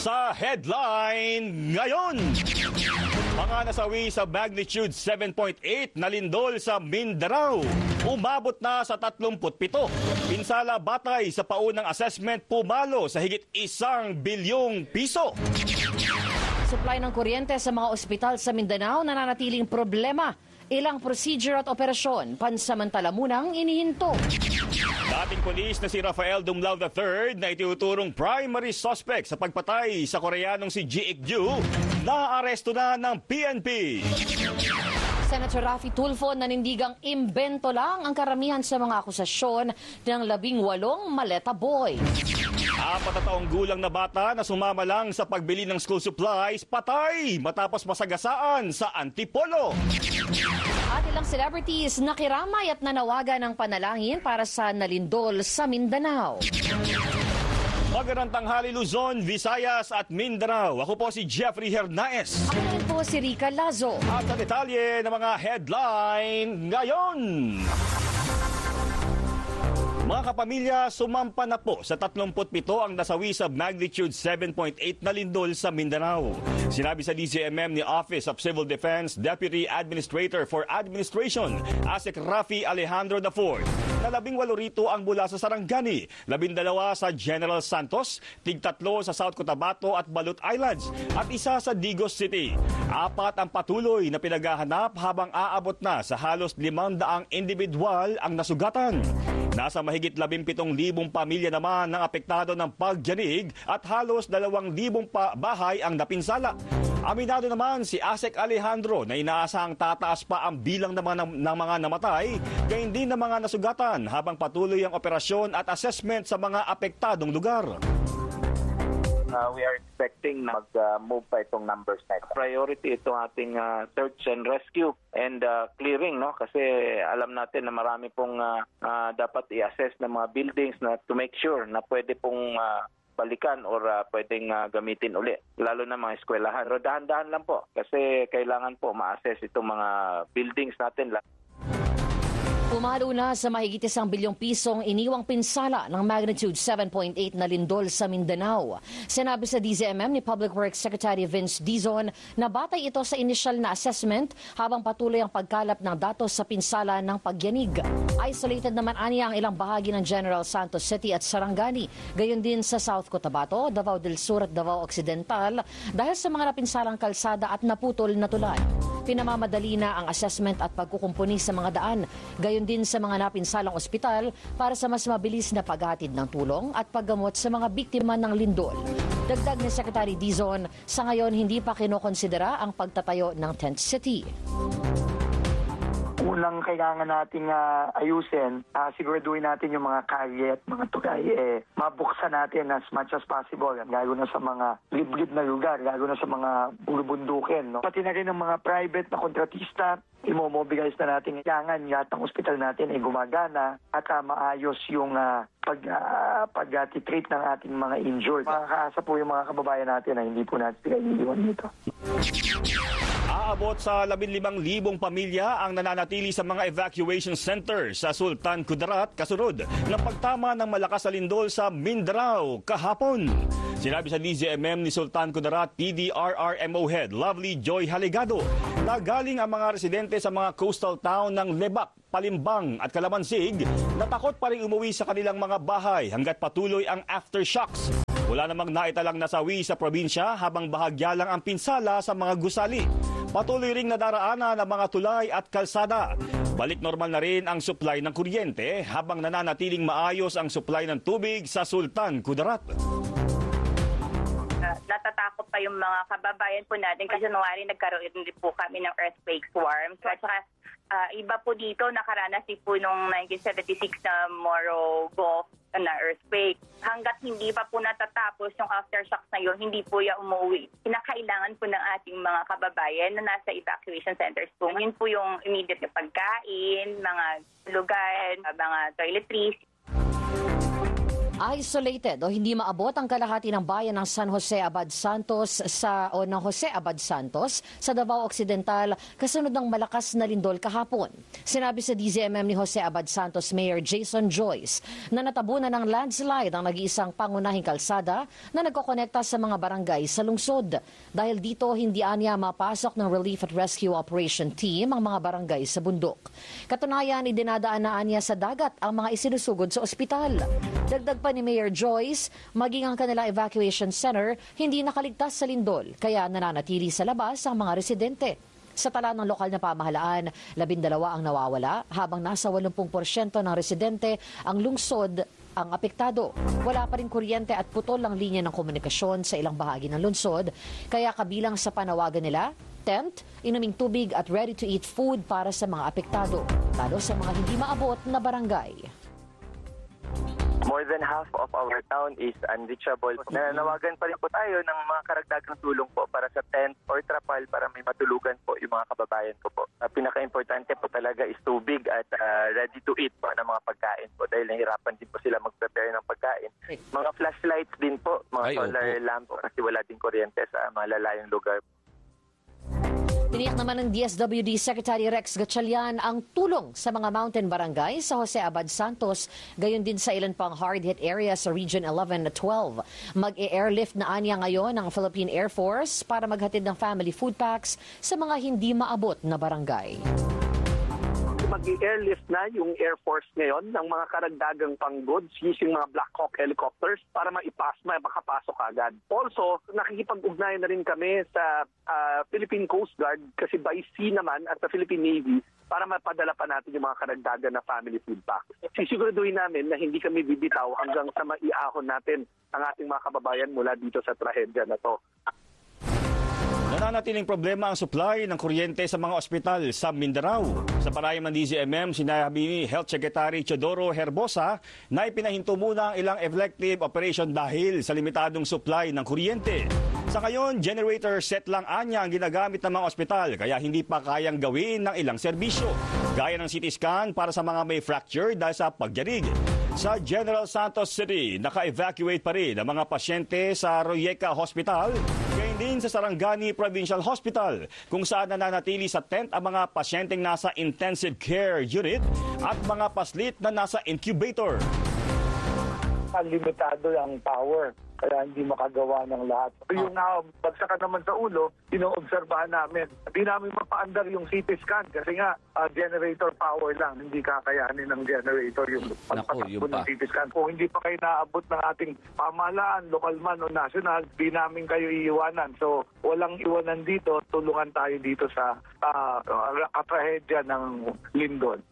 Sa headline ngayon, mga nasawi sa magnitude 7.8 na lindol sa Mindanao. Umabot na sa 37. Pinsala batay sa paunang assessment pumalo sa higit 1 bilyong piso. Supply ng kuryente sa mga ospital sa Mindanao nananatiling problema. Ilang procedure at operasyon pansamantala munang inihinto. Dating pulis na si Rafael Dumlao III na itinuturong primary suspect sa pagpatay sa Koreanong si Ji Ik-ju, naaresto na ng PNP. Senator Raffy Tulfo nanindigang imbento lang ang karamihan sa mga akusasyon ng 18 maleta boy. 4 na taong gulang na bata na sumama lang sa pagbili ng school supplies, patay matapos masagasaan sa Antipolo. At ilang celebrities nakiramay at nanawagan ng panalangin para sa nalindol sa Mindanao. Magandang tanghali Luzon, Visayas at Mindanao. Ako po si Jeffrey Hernaez. Ako rin po si Rica Lazo. At sa detalye ng mga headline ngayon. Mga kapamilya, sumampa na po sa 37 ang nasawi sa magnitude 7.8 na lindol sa Mindanao. Sinabi sa DZMM ni Office of Civil Defense Deputy Administrator for Administration, ASEC Raffy Alejandro IV, na 18 rito ang mula sa Sarangani, 12 sa General Santos, 3 sa South Cotabato at Balut Islands, at 1 sa Digos City. 4 ang patuloy na pinaghahanap habang aabot na sa halos 500 individual ang nasugatan. Nasa mahigit 17,000 pamilya naman ang apektado ng pagyanig at halos 2,000 bahay ang napinsala. Aminado naman si ASEC Alejandro na inaasahang tataas pa ang bilang naman ng mga namatay, gayon din ng mga nasugatan habang patuloy ang operasyon at assessment sa mga apektadong lugar. We are expecting na mag-move pa itong numbers na ito. Priority itong ating search and rescue and clearing, no? Kasi alam natin na marami pong dapat i-assess ng mga buildings na to make sure na pwede pong balikan or pwedeng gamitin uli, lalo na mga eskwelahan. Pero dahan-dahan lang po kasi kailangan po ma-assess itong mga buildings natin. Pumalo na sa mahigit 1 bilyong pisong iniwang pinsala ng magnitude 7.8 na lindol sa Mindanao. Sinabi sa DZMM ni Public Works Secretary Vince Dizon na batay ito sa initial na assessment habang patuloy ang pagkalap ng datos sa pinsala ng pagyanig. Isolated naman aniya ang ilang bahagi ng General Santos City at Sarangani, gayon din sa South Cotabato, Davao del Sur at Davao Occidental dahil sa mga napinsalang kalsada at naputol na tulay. Pinamamadali na ang assessment at pagkukumpuni sa mga daan, gayon din sa mga napinsalang ospital para sa mas mabilis na paghatid ng tulong at paggamot sa mga biktima ng lindol. Dagdag ni Secretary Dizon, sa ngayon hindi pa kinokonsidera ang pagtatayo ng tent city. Unang kailangan nating ayusin, siguraduhin natin yung mga kalye at mga tulay. Mabuksan natin as much as possible, lalo na sa mga liblib na lugar, lalo na sa mga bulubundukin. No? Pati na rin ang mga private na kontratista, imomobilize na natin. Kailangan lahat ng ospital natin ay gumagana at maayos yung pag-treat ng ating mga injured. Makakaasa po yung mga kababayan natin na hindi po natin sila iiwan dito. Aabot sa 15,000 pamilya ang nananatili sa mga evacuation centers sa Sultan Kudarat kasunod ng pagtama ng malakas na lindol sa Mindanao kahapon. Sinabi sa DZMM ni Sultan Kudarat PDRRMO Head Lovely Joy Haligado na galing ang mga residente sa mga coastal town ng Lebak, Palimbang at Kalamansig na takot pa rin umuwi sa kanilang mga bahay hanggat patuloy ang aftershocks. Wala namang naitalang nasawi sa probinsya habang bahagya lang ang pinsala sa mga gusali. Patuloy ring nadaraanan ng mga tulay at kalsada. Balik normal na rin ang supply ng kuryente habang nananatiling maayos ang supply ng tubig sa Sultan Kudarat. Natatakot pa yung mga kababayan po natin kasi January nagkaroon din po kami ng earthquake swarm. So, at saka iba po dito, nakaranas din po nung 1976 na Morogoro na earthquake. Hanggat hindi pa po natatapos yung aftershocks na yun, hindi po yung umuwi. Kinakailangan po ng ating mga kababayan na nasa evacuation centers po. Yun po yung immediate na pagkain, mga lugar, mga toiletries. Isolated o hindi maabot ang kalahati ng bayan ng Jose Abad Santos sa Davao Occidental kasunod ng malakas na lindol kahapon. Sinabi sa DZMM ni Jose Abad Santos Mayor Jason Joyce na natabunan ng landslide ang nag-iisang pangunahing kalsada na nagkokonekta sa mga barangay sa lungsod. Dahil dito hindi anya mapasok ng Relief at Rescue Operation Team ang mga barangay sa bundok. Katunayan, idinadaan na anya sa dagat ang mga isinusugod sa ospital. Dagdag pa ni Mayor Joyce, maging ang kanilang evacuation center hindi nakaligtas sa lindol, kaya nananatili sa labas ang mga residente. Sa tala ng lokal na pamahalaan, 12 ang nawawala, habang nasa 80% ng residente ang lungsod ang apektado. Wala pa rin kuryente at putol ang linya ng komunikasyon sa ilang bahagi ng lungsod, kaya kabilang sa panawagan nila, tent, inuming tubig at ready-to-eat food para sa mga apektado, lalo sa mga hindi maabot na barangay. More than half of our town is unreachable. Nananawagan pa rin po tayo ng mga karagdagang tulong po para sa tent or trapal para may matulugan po yung mga kababayan ko po. Pinaka-importante po talaga is tubig at ready to eat po ng mga pagkain po dahil nahirapan din po sila mag-prepare ng pagkain. Mga flashlights din po, mga solar lamp kasi wala din kuryente sa malalayong lugar. Tiniyak naman ng DSWD Secretary Rex Gatchalian ang tulong sa mga mountain barangay sa Jose Abad Santos, gayon din sa ilan pang hard-hit area sa Region 11 at 12. Mag-e-airlift na anya ngayon ang Philippine Air Force para maghatid ng family food packs sa mga hindi maabot na barangay. Mag-i-airlift na yung Air Force ngayon ng mga karagdagang pang-goods using mga Black Hawk helicopters para makapasok agad. Also, nakikipag-ugnayan na rin kami sa Philippine Coast Guard kasi by sea naman at sa Philippine Navy para mapadala pa natin yung mga karagdagan na family food pack. Sisiguraduhin namin na hindi kami bibitaw hanggang sa maiahon natin ang ating mga kababayan mula dito sa trahedya na to. Nananatiling problema ang supply ng kuryente sa mga ospital sa Mindanao. Sa parayam ng DZMM, sinabi ni Health Secretary Teodoro Herbosa na ipinahinto muna ang ilang elective operation dahil sa limitadong supply ng kuryente. Sa ngayon, generator set lang anya ang ginagamit ng mga ospital kaya hindi pa kayang gawin ng ilang serbisyo. Gaya ng CT scan para sa mga may fracture dahil sa pagyarig. Sa General Santos City, naka-evacuate pa rin ang mga pasyente sa Royeca Hospital, gayon din sa Sarangani Provincial Hospital, kung saan nananatili sa tent ang mga pasyenteng nasa intensive care unit at mga paslit na nasa incubator. Limitado ang power, kaya hindi makagawa ng lahat. Yung bagsakan naman sa ulo, inoobserbahan namin. Hindi namin mapaandar yung CT scan kasi nga generator power lang. Hindi kakayanin ng generator yung pagpatakbo ng CT scan. Kung hindi pa kayo naabot ng ating pamahalaan, lokal man o national, di namin kayo iiwanan. So, walang iwanan dito. Tulungan tayo dito sa katrahedya ng lindol.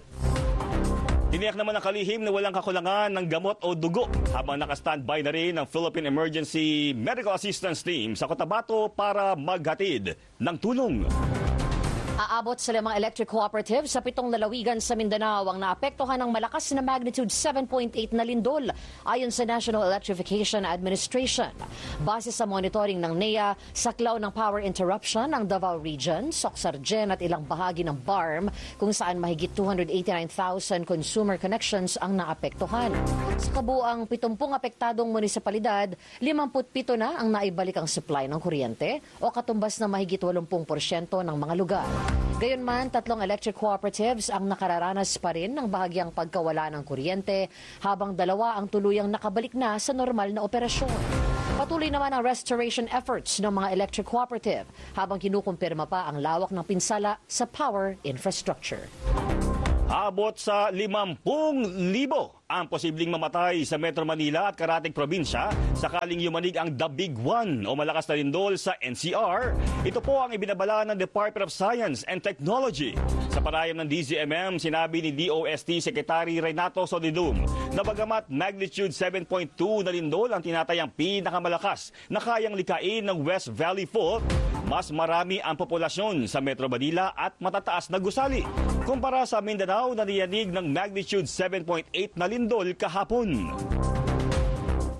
Tiniyak naman ang kalihim na walang kakulangan ng gamot o dugo habang nakastandby na rin ang Philippine Emergency Medical Assistance Team sa Cotabato para maghatid ng tulong. Aabot sa 5 electric cooperatives sa 7 lalawigan sa Mindanao ang naapektuhan ng malakas na magnitude 7.8 na lindol ayon sa National Electrification Administration. Base sa monitoring ng NEA, saklaw ng power interruption ang Davao Region, Soxargen at ilang bahagi ng BARM kung saan mahigit 289,000 consumer connections ang naapektuhan. Sa kabuang 70 apektadong munisipalidad, 57 na ang naibalik ang supply ng kuryente o katumbas na mahigit 80% ng mga lugar. Gayunman, 3 electric cooperatives ang nakararanas pa rin ng bahagyang pagkawala ng kuryente, habang 2 ang tuluyang nakabalik na sa normal na operasyon. Patuloy naman ang restoration efforts ng mga electric cooperative habang kinukumpirma pa ang lawak ng pinsala sa power infrastructure. Abot sa 50,000 ang posibleng mamatay sa Metro Manila at karatig probinsya sakaling yumanig ang The Big One o malakas na lindol sa NCR. Ito po ang ibinabala ng Department of Science and Technology. Sa parayam ng DZMM, sinabi ni DOST Secretary Renato Solidum na bagamat magnitude 7.2 na lindol ang tinatayang pinakamalakas na kayang likain ng West Valley Fault, mas marami ang populasyon sa Metro Manila at matataas na gusali kumpara sa Mindanao na niyanig ng magnitude 7.8 na lindol kahapon.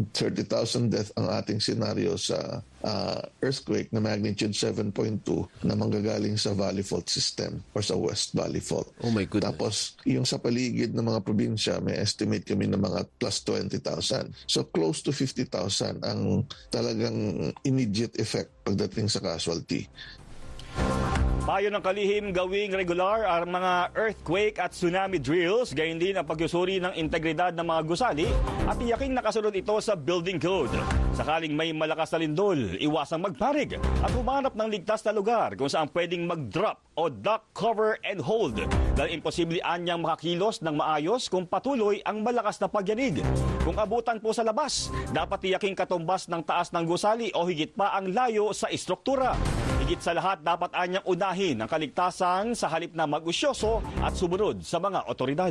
30,000 death ang ating senaryo sa earthquake na magnitude 7.2 na manggagaling sa Valley Fault System or sa West Valley Fault. Oh my goodness. Tapos, yung sa paligid ng mga probinsya, may estimate kami ng mga plus 20,000. So, close to 50,000 ang talagang immediate effect pagdating sa casualty. Payo ng kalihim gawing regular ang mga earthquake at tsunami drills, gayon din ang pagsusuri ng integridad ng mga gusali at tiyaking nakasunod ito sa building code. Sakaling may malakas na lindol, iwasang magparig at humanap ng ligtas na lugar kung saan pwedeng mag-drop o duck, cover and hold dahil imposible anyang makakilos ng maayos kung patuloy ang malakas na pagyanig. Kung abutan po sa labas, dapat tiyaking katumbas ng taas ng gusali o higit pa ang layo sa istruktura. Higit sa lahat, dapat anyang unahin ang kaligtasan sa halip na mag-usyoso at sumunod sa mga otoridad.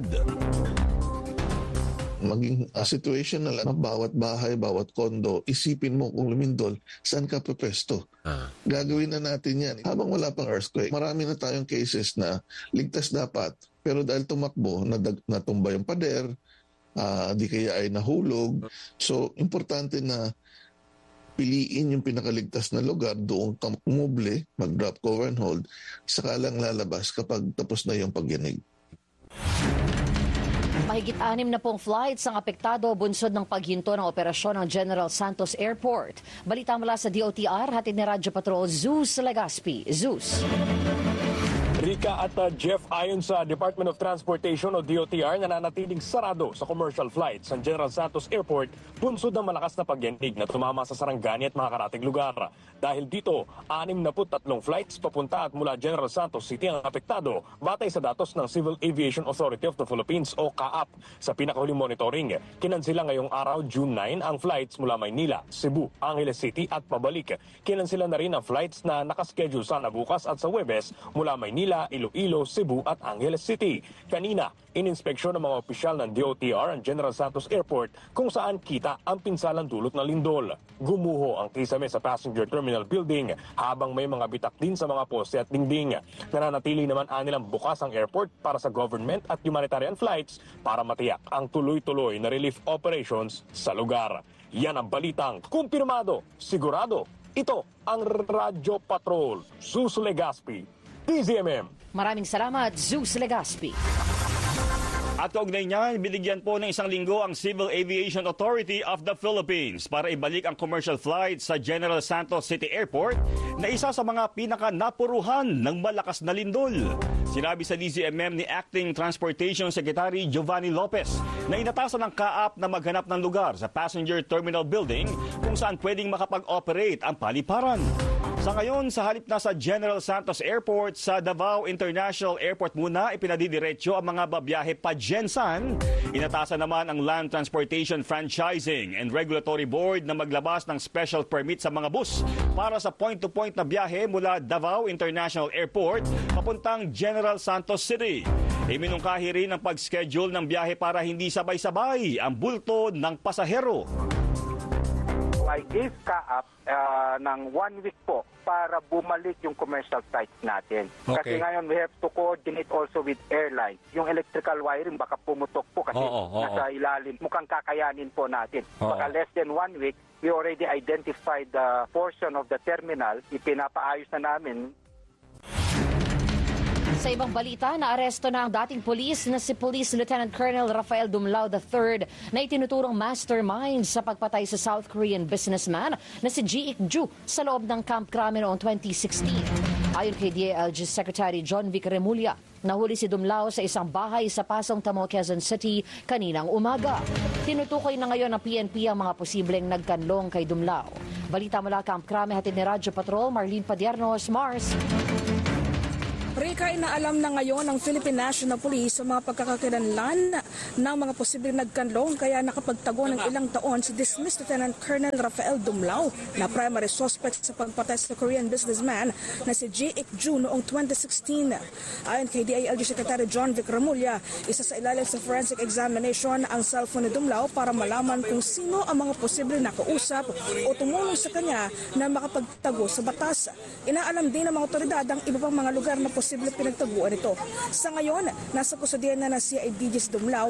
Maging situational, bawat bahay, bawat kondo, isipin mo kung lumindol, saan ka pwesto. Gagawin na natin yan. Habang wala pang earthquake, marami na tayong cases na ligtas dapat, pero dahil tumakbo, natumba yung pader, di kaya ay nahulog. So, importante na piliin yung pinakaligtas na lugar, doon ka umuble, mag-drop, cover and hold, saka lang lalabas kapag tapos na yung pagyanig. Mahigit 6 na pong flights ang apektado bunsod ng paghinto ng operasyon ng General Santos Airport. Balita mula sa DOTR, hatid ni Radyo Patrol Zeus Legaspi. Zeus. Rika at Jeff, ayon sa Department of Transportation o DOTR, nananatiling sarado sa commercial flights ang General Santos Airport bunsod ng malakas na pagyanig na tumama sa Sarangani at mga karating lugar. Dahil dito, 63 flights papunta at mula General Santos City ang apektado batay sa datos ng Civil Aviation Authority of the Philippines o CAAP. Sa pinakahuling monitoring, kinansila ngayong araw June 9 ang flights mula Maynila, Cebu, Angeles City at pabalik. Kinansila na rin ang flights na nakaschedule sana bukas at sa Huwebes mula Maynila, Iloilo, Cebu at Angeles City. Kanina, ininspeksyon ng mga opisyal ng DOTR ang General Santos Airport kung saan kita ang pinsalang dulot ng lindol. Gumuho ang kisame sa passenger terminal building habang may mga bitak din sa mga poste at dingding. Nananatili naman anilang bukas ang airport para sa government at humanitarian flights para matiyak ang tuloy-tuloy na relief operations sa lugar. Yan ang balitang kumpirmado, sigurado. Ito ang Radyo Patrol, Zeus Legaspi, DZMM. Maraming salamat, Zeus Legaspi. At kaugnay niyan, binigyan po ng 1 linggo ang Civil Aviation Authority of the Philippines para ibalik ang commercial flight sa General Santos City Airport na isa sa mga pinaka-napuruhan ng malakas na lindol. Sinabi sa DZMM ni Acting Transportation Secretary Giovanni Lopez na inatasan ng CAAP na maghanap ng lugar sa Passenger Terminal Building kung saan pwedeng makapag-operate ang paliparan. Sa ngayon, sa halip na sa General Santos Airport, sa Davao International Airport muna ipinadidiretso ang mga babiyahe pa Gensan. Inatasan naman ang Land Transportation Franchising and Regulatory Board na maglabas ng special permit sa mga bus para sa point-to-point na biyahe mula Davao International Airport papuntang General Santos City. Iminungkahi rin ang pag-schedule ng biyahe para hindi sabay-sabay ang bulto ng pasahero. I gave CAAP ng 1 week po para bumalik yung commercial flights natin. Kasi ngayon we have to coordinate also with airlines. Yung electrical wiring baka pumutok po kasi nasa ilalim. Mukhang kakayanin po natin. Baka less than 1 week, we already identified the portion of the terminal. Ipinapaayos na namin. Sa ibang balita, naaresto na ang dating pulis na si Police Lieutenant Colonel Rafael Dumlao III na itinuturong mastermind sa pagpatay sa South Korean businessman na si Ji Ik-ju sa loob ng Camp Crame noong 2016. Ayon kay DILG Secretary John Vic Remulla, nahuli si Dumlao sa isang bahay sa Pasong Tamo, Quezon City kaninang umaga. Tinutukoy na ngayon ng PNP ang mga posibleng nagkanlong kay Dumlao. Balita mula Camp Crame, hatid ni Radyo Patrol, Marlene Padiernos, Mars. Rika, inaalam na ngayon ng Philippine National Police ang mga pagkakakilanlan ng mga posibleng nagkanlong kaya nakapagtago ng ilang taon si dismissed Lieutenant Colonel Rafael Dumlao na primary suspect sa pagpatay sa Korean businessman na si Ji Ik-ju noong 2016. Ayon kay DILG Secretary John Vic Remulla, isa sa ilalim sa forensic examination ang cellphone ni Dumlao para malaman kung sino ang mga posibleng nakausap o tumulong sa kanya na makapagtago sa batas. Inaalam din ng mga otoridad ang iba pang mga lugar na posible pinagtaguan ito. Sa ngayon, nasa kusodian na ng CIDG si Dumlao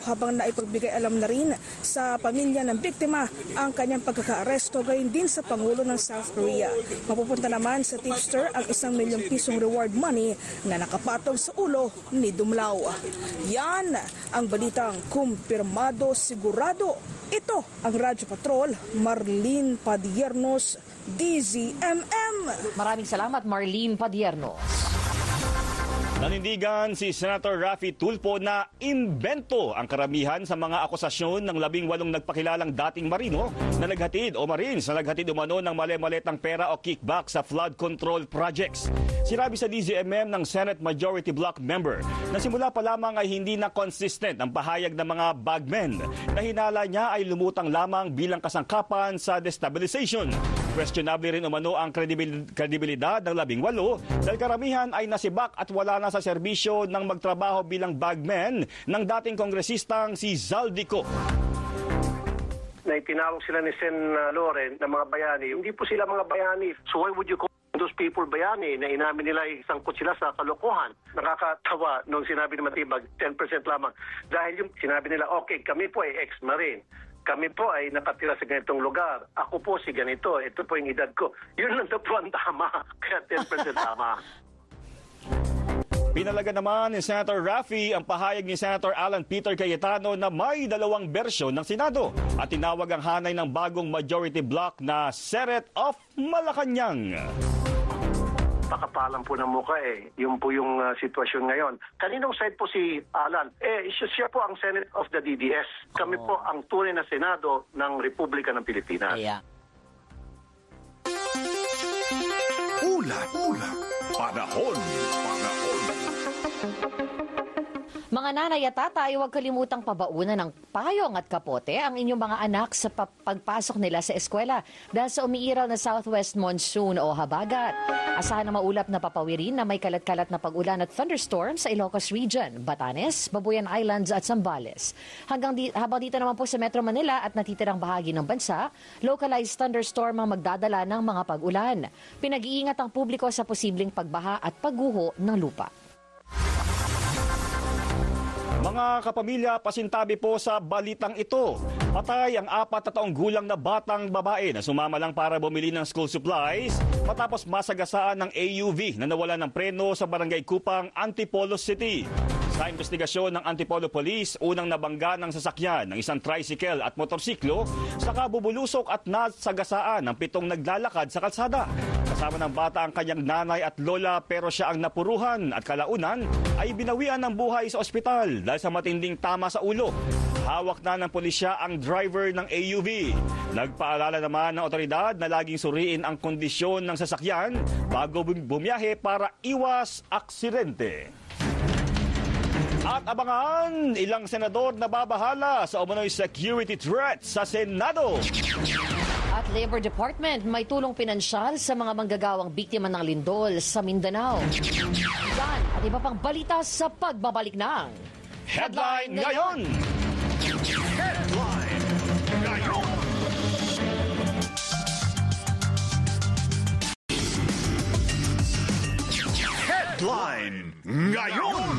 habang naipagbigay alam na rin sa pamilya ng biktima ang kanyang pagkakaaresto, gayon din sa Pangulo ng South Korea. Mapupunta naman sa tipster ang 1 milyong pisong reward money na nakapatong sa ulo ni Dumlao. Yan ang balitang kumpirmado sigurado. Ito ang Radyo Patrol, Marlene Padiernos, DZMM. Maraming salamat, Marlene Padiernos. Nanindigan si Senator Raffy Tulfo na imbento ang karamihan sa mga akusasyon ng 18 nagpakilalang dating marino na naghatid o marines na naghatid umano ng mali-malitang pera o kickback sa flood control projects. Sinabi sa DZMM ng Senate Majority Bloc member na simula pa lamang ay hindi na consistent ang pahayag ng mga bagmen na hinala niya ay lumutang lamang bilang kasangkapan sa destabilization. Questionable rin umano ang kredibilidad ng 18 dahil karamihan ay nasibak at wala na sa serbisyo ng magtrabaho bilang bagmen ng dating kongresistang si Zaldico. Na itinawag sila ni Sen. Loren na mga bayani. Hindi po sila mga bayani. So why would you call those people bayani na inamin nila ay sangkot sila sa kalokohan? Nakakatawa nung sinabi ni Matibag, 10% lamang. Dahil yung sinabi nila, okay, kami po ay ex-marine. Kami po ay nakatira sa ganitong lugar. Ako po si ganito. Ito po yung edad ko. Yun lang po ang tama. Kaya 10% tama. Pinalaga naman ni Senator Raffy ang pahayag ni Senator Alan Peter Cayetano na may dalawang bersyon ng Senado at tinawag ang hanay ng bagong majority bloc na Seret of Malacanang. Pakapalan po ng muka eh. Yun po yung sitwasyon ngayon. Kaninong side po si Alan? Siya po ang Senate of the DDS. Kami po ang tunay na Senado ng Republika ng Pilipinas. Yeah. Ulat. Panahon. Mga nanay at tatay, huwag kalimutang pabaunan ng payong at kapote ang inyong mga anak sa pagpasok nila sa eskwela dahil sa umiiral na southwest monsoon o habagat. Asahan na maulap na papawirin na may kalat-kalat na pag-ulan at thunderstorm sa Ilocos Region, Batanes, Babuyan Islands at Zambales. Habang dito naman po sa Metro Manila at natitirang bahagi ng bansa, localized thunderstorm ang magdadala ng mga pag-ulan. Pinag-iingat ang publiko sa posibleng pagbaha at pagguho ng lupa. Mga kapamilya, pasintabi po sa balitang ito. Patay ang 4 na taong gulang na batang babae na sumama lang para bumili ng school supplies matapos masagasaan ng AUV na nawala ng preno sa Barangay Kupang, Antipolo City. Sa investigasyon ng Antipolo Police, unang nabangga ng sasakyan ng isang tricycle at motorsiklo sa kabubulusok at nasagasaan ng 7 naglalakad sa kalsada. Kasama ng bata ang kanyang nanay at lola pero siya ang napuruhan at kalaunan ay binawian ng buhay sa ospital dahil sa matinding tama sa ulo. Hawak na ng pulisya ang driver ng AUV. Nagpaalala naman ng otoridad na laging suriin ang kondisyon ng sasakyan bago bumiyahe para iwas aksidente. At abangan, ilang senador na babahala sa umano'y security threat sa Senado. At Labor Department may tulong pinansyal sa mga manggagawang biktima ng lindol sa Mindanao. Yan at iba pang balita sa pagbabalik ng Headline Ngayon! Headline Ngayon! Headline Ngayon!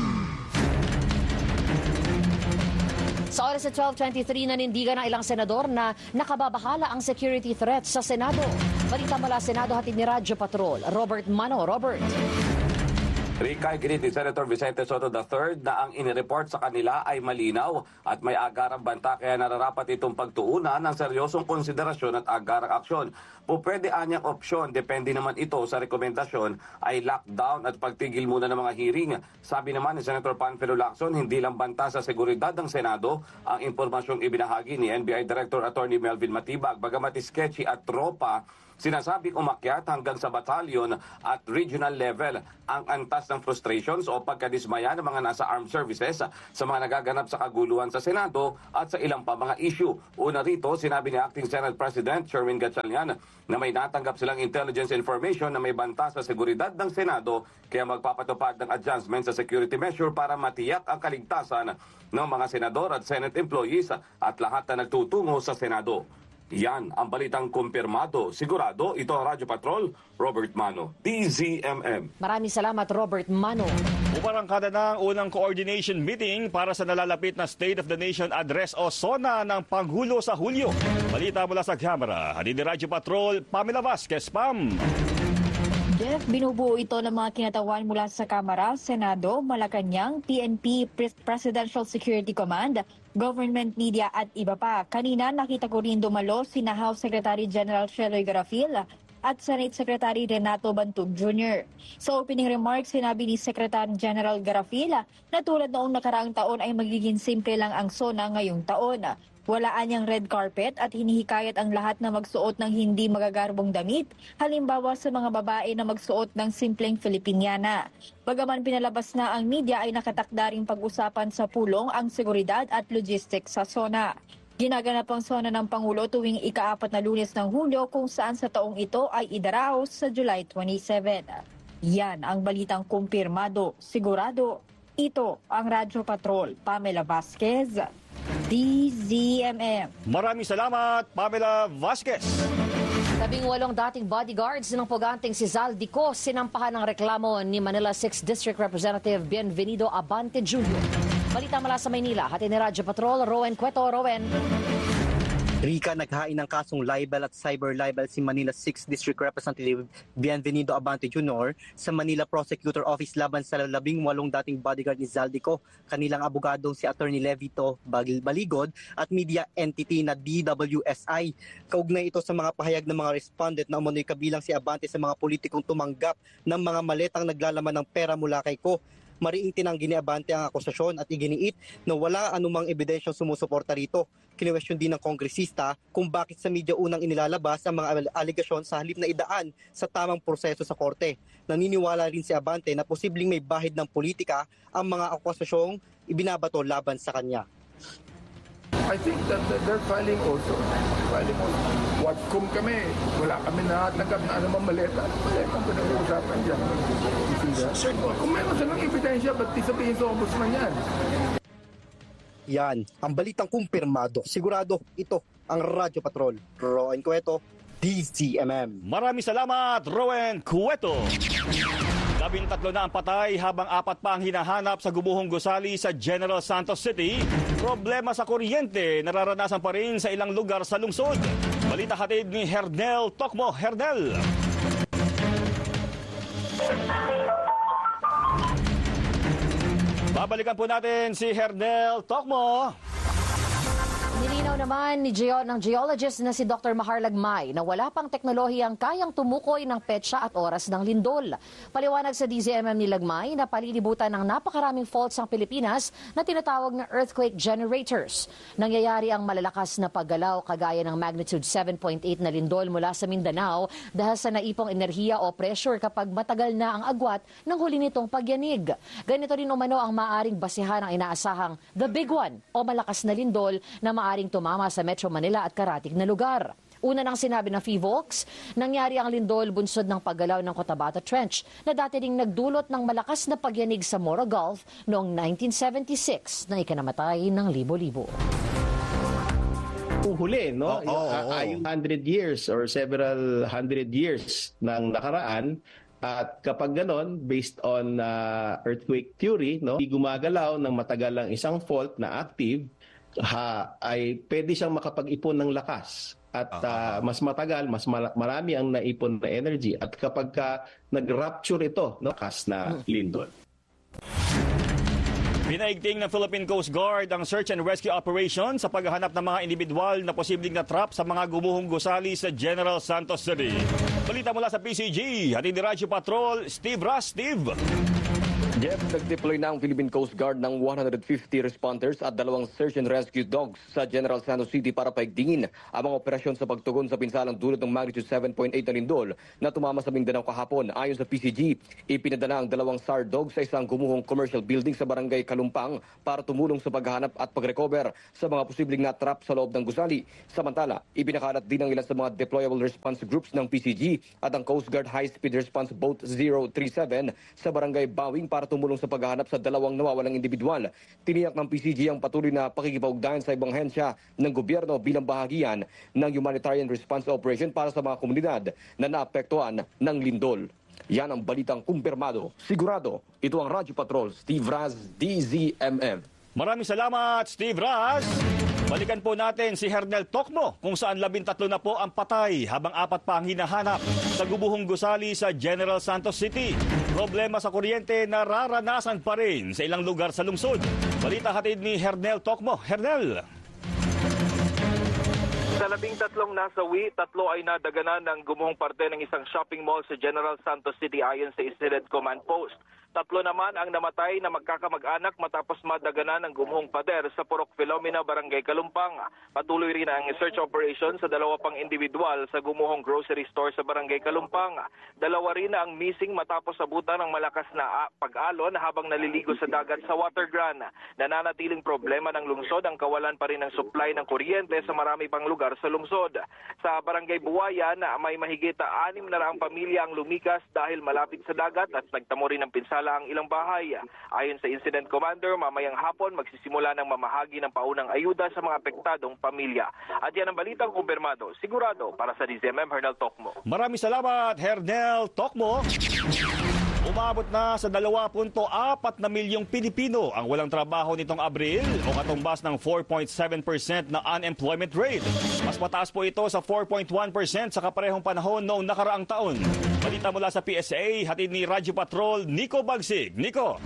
Sa oras sa 12:23, nanindigan ng ilang senador na nakababahala ang security threat sa Senado. Balita mula Senado, hatid ni Radyo Patrol. Robert Mano. Robert. Rika, ginit ni Senator Vicente Soto III na ang inireport sa kanila ay malinaw at may agarang banta kaya nararapat itong pagtuunan ng seryosong konsiderasyon at agarang aksyon. Pupwede anyang opsyon, depende naman ito sa rekomendasyon, ay lockdown at pagtigil muna ng mga hearing. Sabi naman ni Senator Panfilo Lacson, hindi lang banta sa seguridad ng Senado ang impormasyong ibinahagi ni NBI Director Attorney Melvin Matibag, bagamat sketchy at tropa. Sinasabing umakyat hanggang sa batalyon at regional level ang antas ng frustrations o pagkadismaya ng mga nasa armed services sa mga nagaganap sa kaguluhan sa Senado at sa ilang pa mga issue. Una rito, sinabi ni Acting Senate President Sherwin Gatchalian na may natanggap silang intelligence information na may banta sa seguridad ng Senado kaya magpapatupad ng adjustment sa security measure para matiyak ang kaligtasan ng mga senador at Senate employees at lahat na nagtutungo sa Senado. Yan ang balitang kumpirmado. Sigurado, ito ang Radyo Patrol, Robert Mano, DZMM. Maraming salamat, Robert Mano. Umarangkada na ang unang coordination meeting para sa nalalapit na State of the Nation Address o SONA ng Pangulo sa Hulyo. Balita mula sa kamera, hatid ni Radyo Patrol, Pamela Vasquez, Pam. Jeff, binubuo ito ng mga kinatawan mula sa Kamara, Senado, Malacanang, PNP, Presidential Security Command, government media at iba pa. Kanina nakita ko rin dumalo sina House Secretary General Sheloy Garafil at Senate Secretary Renato Bantug Jr. Sa opening remarks, sinabi ni Secretary General Garafil na tulad noong nakaraang taon ay magiging simple lang ang SONA ngayong taon. Walaan niyang red carpet at hinihikayat ang lahat na magsuot ng hindi magagarbong damit, halimbawa sa mga babae na magsuot ng simpleng Filipiniana. Bagaman pinalabas na ang media ay nakatakda ring pag-usapan sa pulong ang seguridad at logistics sa SONA. Ginaganap ang SONA ng Pangulo tuwing ika-4 na Lunes ng Hulyo kung saan sa taong ito ay idaraos sa July 27. Yan ang balitang kumpirmado, sigurado. Ito ang Radyo Patrol, Pamela Vasquez, DZMM. Maraming salamat, Pamela Vasquez. 18 dating bodyguards ng puganteng si Zaldico sinampahan ng reklamo ni Manila 6th District Representative Bienvenido Abante Jr. Balita mula sa Maynila, hatid ni Radyo Patrol, Rowen Cueto. Rowen. Rika, naghain ng kasong libel at cyber libel si Manila 6th District Representative Bienvenido Abante Jr. sa Manila Prosecutor Office laban sa 18 dating bodyguard ni Zaldico, kanilang abogadong si Attorney Levito Baligod at media entity na DWSI. Kaugnay ito sa mga pahayag ng mga respondent na umunoy kabilang si Abante sa mga politikong tumanggap ng mga maletang naglalaman ng pera mula kay Ko. Mariing tinanggi ni Abante ang akusasyon at iginiit na wala anumang ebidensyang sumusuporta rito. Kinwestiyon din ng kongresista kung bakit sa media unang inilalabas ang mga aligasyon sa halip na idaan sa tamang proseso sa korte. Naniniwala rin si Abante na posibleng may bahid ng politika ang mga akusasyong ibinabato laban sa kanya. I think that they're filing also. What kung kami, wala kami natanggap na anumang maleta. Maleta ang pinag-uusapan dyan. Sir, kung meron silang ebidensya, ba't sabihin sa ombudsman yan? Yan, ang balitang kumpirmado. Sigurado, ito ang Radyo Patrol. Rowen Cueto, DZMM. Maraming salamat, Rowen Cueto. 13 na ang patay habang 4 pa ang hinahanap sa gubuhong gusali sa General Santos City. Problema sa kuryente nararanasan pa rin sa ilang lugar sa lungsod. Balita hatid ni Hernel Tokmo. Hernel. Babalikan po natin si Hernel Tokmo. Nilinaw naman ng geologist na si Dr. Mahar Lagmay na wala pang teknolohiyang kayang tumukoy ng petsa at oras ng lindol. Paliwanag sa DZMM ni Lagmay na palilibutan ng napakaraming faults ang Pilipinas na tinatawag na earthquake generators. Nangyayari ang malalakas na paggalaw kagaya ng magnitude 7.8 na lindol mula sa Mindanao dahil sa naipong enerhiya o pressure kapag matagal na ang agwat ng huli nitong pagyanig. Ganito rin umano ang maaring basihan ng inaasahang the big one o malakas na lindol na maaring tumama sa Metro Manila at karatig na lugar. Una nang sinabi ng PHIVOLCS, nangyari ang lindol bunsod ng paggalaw ng Cotabato Trench na dati ding nagdulot ng malakas na pagyanig sa Moro Gulf noong 1976 na ikinamatay ng libo-libo. Kung huli, no? Yung 100 years or several hundred years ng nakaraan, at kapag ganon, based on earthquake theory, no, gumagalaw ng matagal ang isang fault na active, ay pwede siyang makapag-ipon ng lakas at mas matagal, mas marami ang naipon na energy at kapag nag-rupture ito, no, lakas na lindol. Pinaigting ng Philippine Coast Guard ang search and rescue operation sa paghahanap ng mga individual na posibleng natrap sa mga gumuhong gusali sa General Santos City. Balita mula sa PCG, hatid ni Radyo Patrol, Steve Ross. Steve. Jeff, nag-deploy na ang Philippine Coast Guard ng 150 responders at 2 search and rescue dogs sa General Santos City para paigtingin ang mga operasyon sa pagtugon sa pinsalang dulot ng magnitude 7.8 na lindol na tumama sa Mindanao kahapon. Ayon sa PCG, ipinadala ang 2 SAR dogs sa isang gumuhong commercial building sa barangay Kalumpang para tumulong sa paghahanap at pag-recover sa mga posibleng natrap sa loob ng gusali. Samantala, ibinakalat din ang ilan sa mga deployable response groups ng PCG at ang Coast Guard High Speed Response Boat 037 sa barangay Bawing para tumulong sa paghahanap sa dalawang nawawalang individual. Tiniyak ng PCG ang patuloy na pakikipag-ugnayan sa ibang hensya ng gobyerno bilang bahagian ng humanitarian response operation para sa mga komunidad na naapektuhan ng lindol. Yan ang balitang kumpirmado. Sigurado, ito ang Radyo Patrol, Steve Raz, DZMM. Maraming salamat, Steve Raz. Balikan po natin si Hernel Tocmo kung saan 13 na po ang patay habang 4 pa ang hinahanap sa gubuhong gusali sa General Santos City. Problema sa kuryente nararanasan pa rin sa ilang lugar sa lungsod. Balita hatid ni Hernel Tocmo. Hernel. Sa 13 nasawi, 3 ay nadaganan ng gumuhong parte ng isang shopping mall sa General Santos City ayon sa Incident Command Post. 3 naman ang namatay na magkakamag-anak matapos madaganan ng gumuhong pader sa Purok Filomena, Barangay Kalumpang. Patuloy rin ang search operation sa 2 pang individual sa gumuhong grocery store sa Barangay Kalumpang. 2 rin ang missing matapos abutan ng malakas na pag-alon habang naliligo sa dagat sa Watergran. Nananatiling problema ng lungsod ang kawalan pa rin ng supply ng kuryente sa marami pang lugar sa lungsod. Sa Barangay Buwayan, may mahigit 6 na pamilya ang lumikas dahil malapit sa dagat at nagtamo rin ng pinsala ang ilang bahay. Ayon sa Incident Commander, mamayang hapon magsisimula ng mamahagi ng paunang ayuda sa mga apektadong pamilya. At yan ang balitang kumpirmado. Sigurado para sa DZMM, Hernel Tocmo. Maraming salamat, Hernel Tocmo. Umabot na sa 2.4 na milyong Pilipino ang walang trabaho nitong Abril o katumbas ng 4.7% na unemployment rate. Mas mataas po ito sa 4.1% sa kaparehong panahon noong nakaraang taon. Balita mula sa PSA, hatid ni Radyo Patrol, Nico Bagsig. Nico.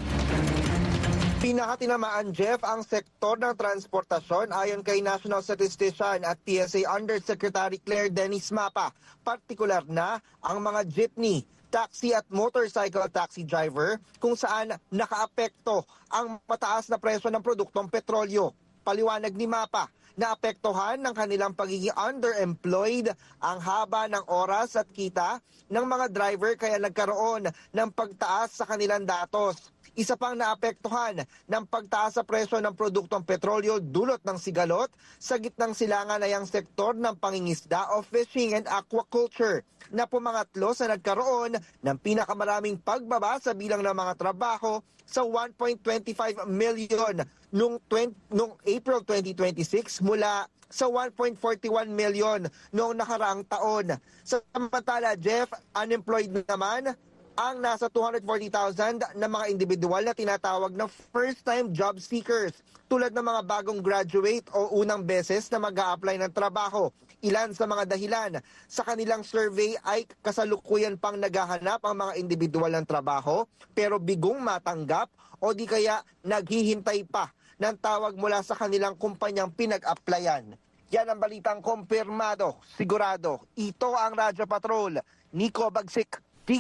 Pinakatinamaan, Jeff, ang sektor ng transportasyon ayon kay National Statistician at PSA Undersecretary Claire Dennis Mapa. Partikular na ang mga jeepney, taxi at motorcycle taxi driver kung saan nakaapekto ang mataas na presyo ng produktong petrolyo. Paliwanag ni Mapa, naapektuhan ng kanilang pagiging underemployed ang haba ng oras at kita ng mga driver kaya nagkaroon ng pagtaas sa kanilang datos. Isa pang naapektuhan ng pagtaas sa presyo ng produktong petrolyo dulot ng sigalot sa gitnang silangan ay ang sektor ng pangingisda o fishing and aquaculture na pumangatlo sa nagkaroon ng pinakamaraming pagbaba sa bilang ng mga trabaho sa 1.25 million noong April 2026 mula sa 1.41 million noong nakaraang taon. Samantala, Jeff, unemployed naman ang nasa 240,000 na mga individual na tinatawag na first-time job seekers tulad ng mga bagong graduate o unang beses na mag-a-apply ng trabaho. Ilan sa mga dahilan sa kanilang survey ay kasalukuyan pang naghahanap ang mga individual ng trabaho pero bigong matanggap o di kaya naghihintay pa ng tawag mula sa kanilang kumpanyang pinag-applyan. Yan ang balitang kumpirmado, sigurado. Ito ang Radyo Patrol. Nico Bagsik,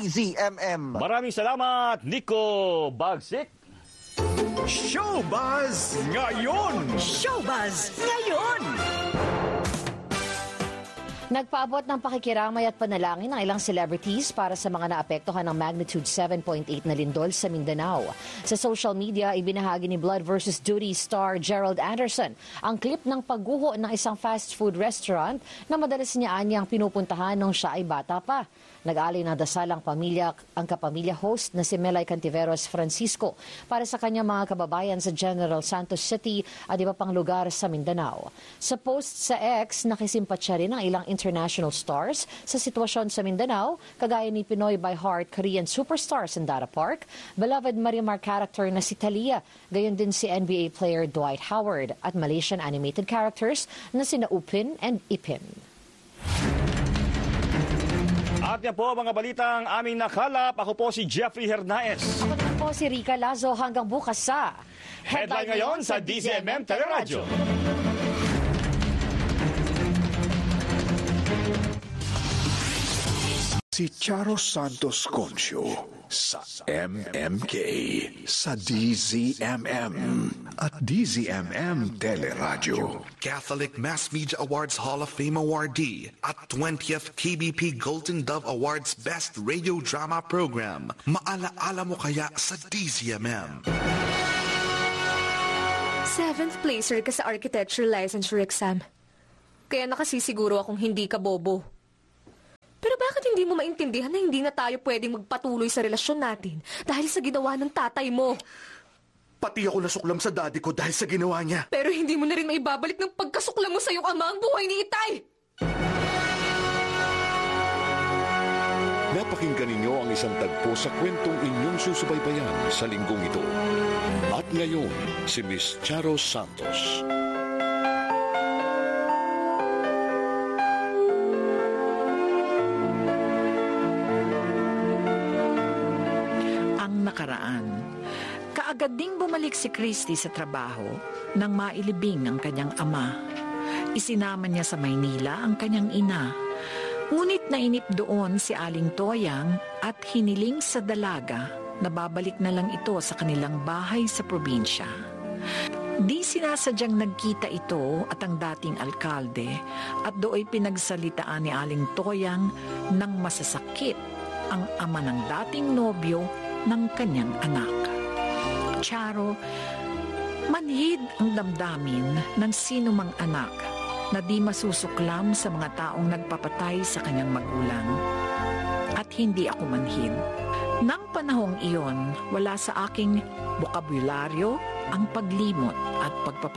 DZMM. Maraming salamat, Nico Bagsik. Showbuzz ngayon! Showbuzz ngayon! Nagpaabot ng pakikiramay at panalangin ng ilang celebrities para sa mga naapektuhan ng magnitude 7.8 na lindol sa Mindanao. Sa social media, ibinahagi ni Blood vs. Duty star Gerald Anderson ang clip ng pagguho ng isang fast food restaurant na madalas niya anyang pinupuntahan nung siya ay bata pa. Nag-alay ng dasal ang kapamilya host na si Melay Cantiveros Francisco para sa kanyang mga kababayan sa General Santos City at iba pang lugar sa Mindanao. Sa post sa X, nakisimpatya rin ang ilang international stars sa sitwasyon sa Mindanao, kagaya ni Pinoy by Heart Korean superstar Sandara Park, beloved Marimar character na si Talia, gayon din si NBA player Dwight Howard at Malaysian animated characters na sina Upin and Ipin. At yan po mga balitang aming nakalap. Ako po si Jeffrey Hernaez. Ako naman po si Rica Lazo. Hanggang bukas sa Headline ngayon sa DZMM Teleradyo. Si Charo Santos Concio sa MMK, sa DZMM at DZMM Teleradyo. Catholic Mass Media Awards Hall of Fame awardee at 20th KBP Golden Dove Awards Best Radio Drama Program. Maalaala mo kaya sa DZMM? 7th placer ka sa architecture licensure exam. Kaya nakasisiguro akong hindi ka bobo. Pero bakit hindi mo maintindihan na hindi na tayo pwedeng magpatuloy sa relasyon natin dahil sa ginawa ng tatay mo. Pati ako nasuklam sa daddy ko dahil sa ginawa niya. Pero hindi mo na rin maibabalik ng pagkasuklam mo sa iyong ama ang buhay ni Itay! Napakinggan ninyo ang isang tagpo sa kwentong inyong susubaybayan sa linggong ito. At ngayon, si Miss Charo Santos. Ang nakaraan. Kaagad ding bumalik si Christy sa trabaho nang mailibing ang kanyang ama. Isinama niya sa Maynila ang kanyang ina. Ngunit nainip doon si Aling Toyang at hiniling sa dalaga na babalik na lang ito sa kanilang bahay sa probinsya. Di sinasadyang nagkita ito at ang dating alkalde at dooy pinagsalitaan ni Aling Toyang ng masasakit ang ama ng dating nobyo ng kanyang anak. Charo, manhid ang damdamin ng sinumang anak na di masusuklam sa mga taong nagpapatay sa kanyang magulang. At hindi ako manhid. Nang panahong iyon, wala sa aking bokabularyo ang paglimot at pagpapatay